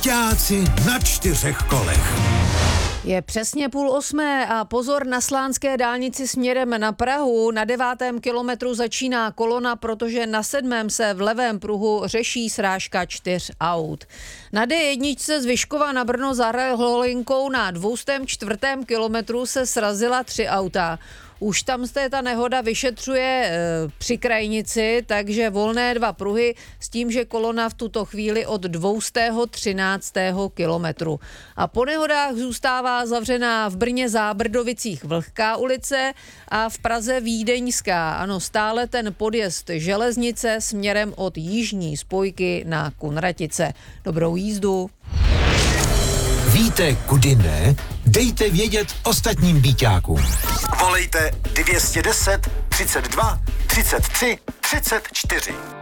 Byťáci na 4 kolech. Je přesně 7:30 a pozor, na Slánské dálnici směrem na Prahu. Na 9. kilometru začíná kolona, protože na 7. se v levém pruhu řeší srážka 4 aut. Na D1 z Vyškova na Brno za Holinkou na 204. kilometru se srazila 3 auta. Už tam se ta nehoda vyšetřuje při krajnici, takže volné 2 pruhy s tím, že kolona v tuto chvíli od 213. kilometru. A po nehodách zůstává zavřená v Brně Zábrdovicích Vlhká ulice a v Praze Vídeňská. Ano, stále ten podjezd železnice směrem od jižní spojky na Kunratice. Dobrou jízdu. Víte, kudy ne? Dejte vědět ostatním byťákům. Volejte 210 32 33 34.